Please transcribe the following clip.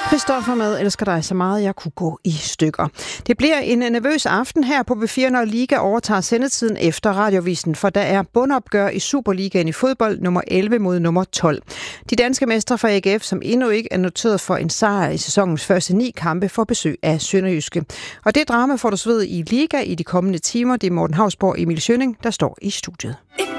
Christoffer med Elsker dig så meget, jeg kunne gå i stykker. Det bliver en nervøs aften her på B4, når Liga overtager sendetiden efter Radiovisen, for der er bundopgør i Superligaen i fodbold, nummer 11 mod nummer 12. De danske mestre fra AGF, som endnu ikke er noteret for en sejr i sæsonens første 9 kampe, får besøg af Sønderjyske. Og det drama får du sved i Liga i de kommende timer. Det er Morten Hausborg og Emil Schønning, der står i studiet.